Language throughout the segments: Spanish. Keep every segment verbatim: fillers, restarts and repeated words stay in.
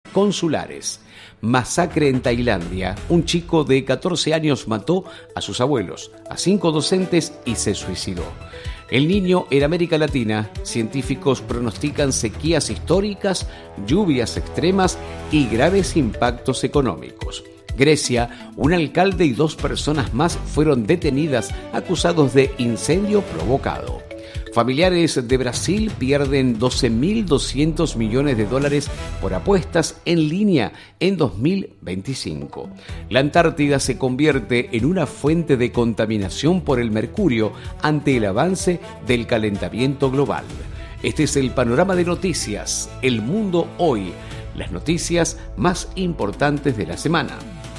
consulares. Masacre en Tailandia. Un chico de catorce años mató a sus abuelos, a cinco docentes y se suicidó. El niño en América Latina. Científicos pronostican sequías históricas, lluvias extremas y graves impactos económicos. Grecia, un alcalde y dos personas más fueron detenidas acusados de incendio provocado. Familiares de Brasil pierden doce mil doscientos millones de dólares por apuestas en línea en dos mil veinticinco. La Antártida se convierte en una fuente de contaminación por el mercurio ante el avance del calentamiento global. Este es el panorama de noticias, El Mundo Hoy, las noticias más importantes de la semana.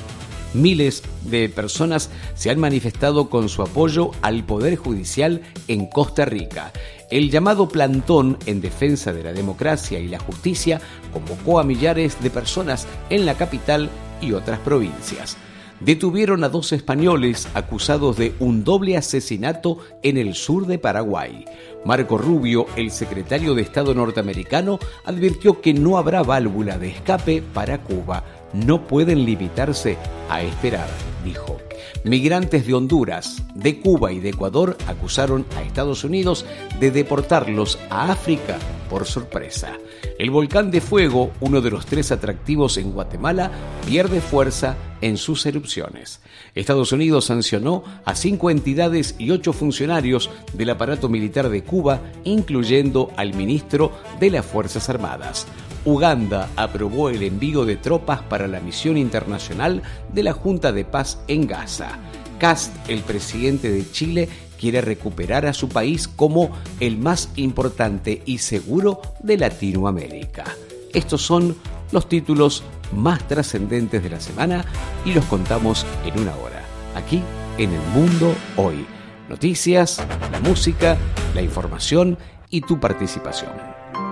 Miles de personas se han manifestado con su apoyo al Poder Judicial en Costa Rica. El llamado plantón en defensa de la democracia y la justicia convocó a millares de personas en la capital y otras provincias. Detuvieron a dos españoles acusados de un doble asesinato en el sur de Paraguay. Marco Rubio, el secretario de Estado norteamericano, advirtió que no habrá válvula de escape para Cuba. No pueden limitarse a esperar, dijo. Migrantes de Honduras, de Cuba y de Ecuador acusaron a Estados Unidos de deportarlos a África por sorpresa. El volcán de fuego, uno de los tres atractivos en Guatemala, pierde fuerza en sus erupciones. Estados Unidos sancionó a cinco entidades y ocho funcionarios del aparato militar de Cuba, incluyendo al ministro de las Fuerzas Armadas. Uganda aprobó el envío de tropas para la misión internacional de la Junta de Paz en Gaza. Kast, el presidente de Chile, quiere recuperar a su país como el más importante y seguro de Latinoamérica. Estos son los títulos más trascendentes de la semana y los contamos en una hora, aquí en El Mundo Hoy. Noticias, la música, la información y tu participación.